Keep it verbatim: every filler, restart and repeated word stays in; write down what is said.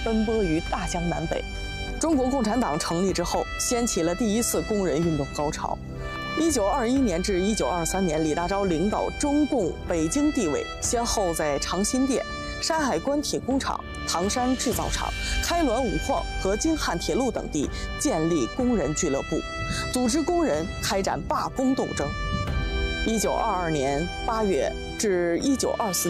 奔波于大江南北。中国共产党成立之后，掀起了第一次工人运动高潮。一九二一年至一九二三年，李大钊领导中共北京地委，先后在长辛店、山海关铁工厂、唐山制造厂、开滦五矿和京汉铁路等地建立工人俱乐部，组织工人开展罢工斗争。一九二二年八月至一九二四